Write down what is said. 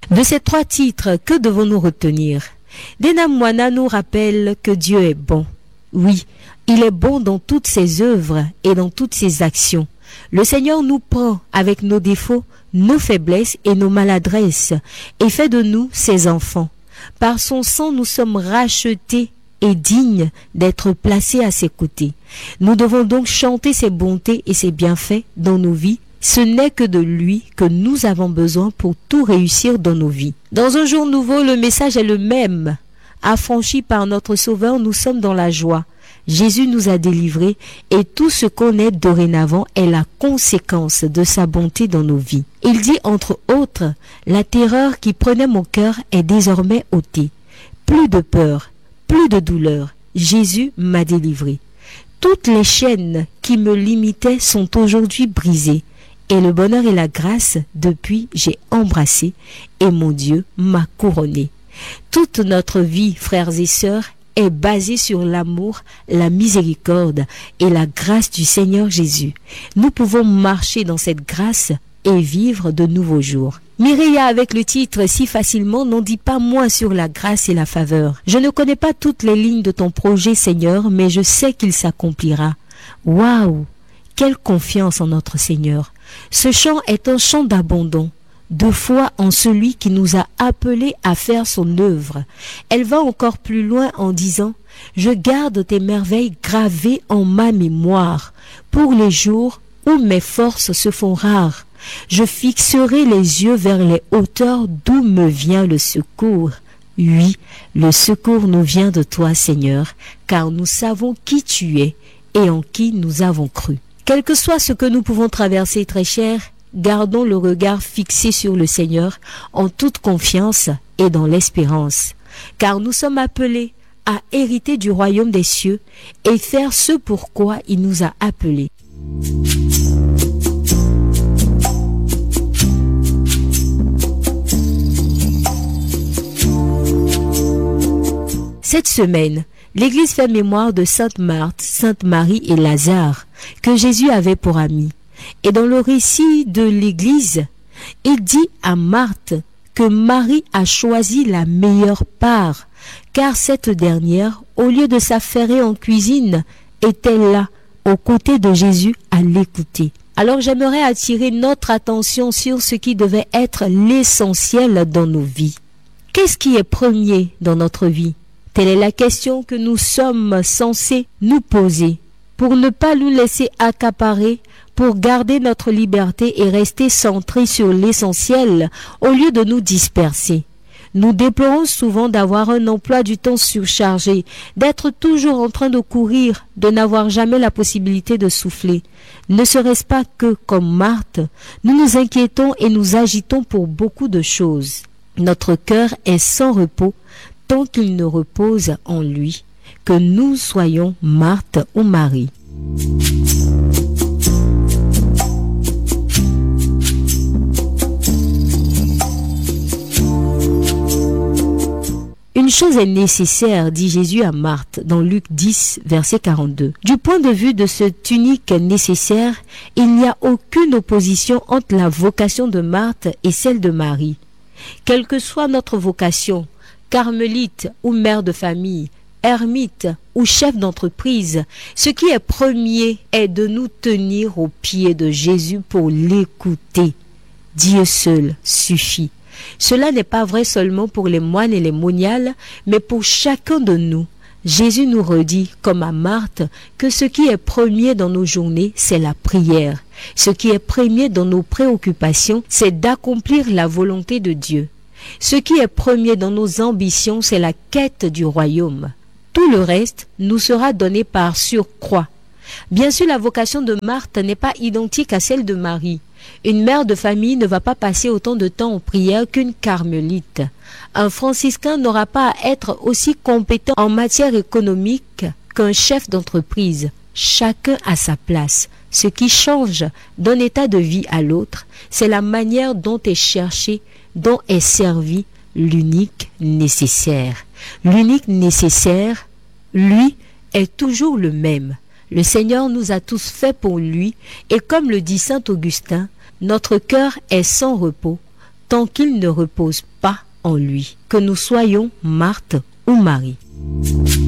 De ces 3 titres, que devons-nous retenir? Dena Moana nous rappelle que Dieu est bon. Oui, il est bon dans toutes ses œuvres et dans toutes ses actions. Le Seigneur nous prend avec nos défauts, nos faiblesses et nos maladresses et fait de nous ses enfants. Par son sang, nous sommes rachetés et dignes d'être placés à ses côtés. Nous devons donc chanter ses bontés et ses bienfaits dans nos vies. Ce n'est que de lui que nous avons besoin pour tout réussir dans nos vies. Dans un jour nouveau, le message est le même. Affranchis par notre Sauveur, nous sommes dans la joie. Jésus nous a délivrés et tout ce qu'on est dorénavant est la conséquence de sa bonté dans nos vies. Il dit entre autres, la terreur qui prenait mon cœur est désormais ôtée. Plus de peur, plus de douleur. Jésus m'a délivré. Toutes les chaînes qui me limitaient sont aujourd'hui brisées. Et le bonheur et la grâce, depuis, j'ai embrassé et mon Dieu m'a couronné. Toute notre vie, frères et sœurs, est basée sur l'amour, la miséricorde et la grâce du Seigneur Jésus. Nous pouvons marcher dans cette grâce et vivre de nouveaux jours. Mireya, avec le titre Si facilement, n'en dit pas moins sur la grâce et la faveur. Je ne connais pas toutes les lignes de ton projet, Seigneur, mais je sais qu'il s'accomplira. Waouh! Quelle confiance en notre Seigneur! Ce chant est un chant d'abandon, de foi en celui qui nous a appelés à faire son œuvre. Elle va encore plus loin en disant « Je garde tes merveilles gravées en ma mémoire, pour les jours où mes forces se font rares. Je fixerai les yeux vers les hauteurs d'où me vient le secours. Oui, le secours nous vient de toi, Seigneur, car nous savons qui tu es et en qui nous avons cru. » Quel que soit ce que nous pouvons traverser, très cher, gardons le regard fixé sur le Seigneur en toute confiance et dans l'espérance. Car nous sommes appelés à hériter du royaume des cieux et faire ce pourquoi il nous a appelés. Cette semaine, l'Église fait mémoire de Sainte Marthe, Sainte Marie et Lazare, que Jésus avait pour amis. Et dans le récit de l'Église, il dit à Marthe que Marie a choisi la meilleure part, car cette dernière, au lieu de s'affairer en cuisine, était là, aux côtés de Jésus, à l'écouter. Alors j'aimerais attirer notre attention sur ce qui devait être l'essentiel dans nos vies. Qu'est-ce qui est premier dans notre vie? Telle est la question que nous sommes censés nous poser, pour ne pas nous laisser accaparer, pour garder notre liberté et rester centrés sur l'essentiel au lieu de nous disperser. Nous déplorons souvent d'avoir un emploi du temps surchargé, d'être toujours en train de courir, de n'avoir jamais la possibilité de souffler. Ne serait-ce pas que, comme Marthe, nous nous inquiétons et nous agitons pour beaucoup de choses. Notre cœur est sans repos tant qu'il ne repose en lui, que nous soyons Marthe ou Marie. Une chose est nécessaire, dit Jésus à Marthe dans Luc 10, verset 42. Du point de vue de cette unique nécessaire, il n'y a aucune opposition entre la vocation de Marthe et celle de Marie. Quelle que soit notre vocation, carmélite ou mère de famille, ermite ou chef d'entreprise, ce qui est premier est de nous tenir aux pieds de Jésus pour l'écouter. Dieu seul suffit. Cela n'est pas vrai seulement pour les moines et les moniales, mais pour chacun de nous. Jésus nous redit, comme à Marthe, que ce qui est premier dans nos journées, c'est la prière. Ce qui est premier dans nos préoccupations, c'est d'accomplir la volonté de Dieu. Ce qui est premier dans nos ambitions, c'est la quête du royaume. Tout le reste nous sera donné par surcroît. Bien sûr, la vocation de Marthe n'est pas identique à celle de Marie. Une mère de famille ne va pas passer autant de temps en prière qu'une carmélite. Un franciscain n'aura pas à être aussi compétent en matière économique qu'un chef d'entreprise. Chacun a sa place. Ce qui change d'un état de vie à l'autre, c'est la manière dont est cherché, dont est servi l'unique nécessaire. L'unique nécessaire, lui, est toujours le même. Le Seigneur nous a tous faits pour lui, et comme le dit saint Augustin, notre cœur est sans repos, tant qu'il ne repose pas en lui. Que nous soyons Marthe ou Marie.